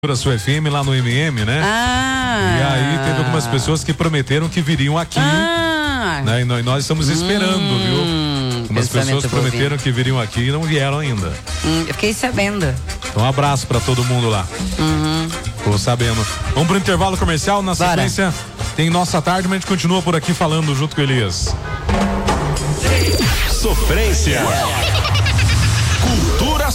A sua FM lá no MM, né? E aí teve algumas pessoas que prometeram que viriam aqui, né? E nós estamos esperando, viu? Algumas pessoas prometeram que viriam aqui e não vieram ainda. Eu fiquei sabendo. Então um abraço pra todo mundo lá. Tô sabendo. Vamos pro intervalo comercial, na sequência tem Nossa Tarde, mas a gente continua por aqui falando junto com o Elias. Sofrência.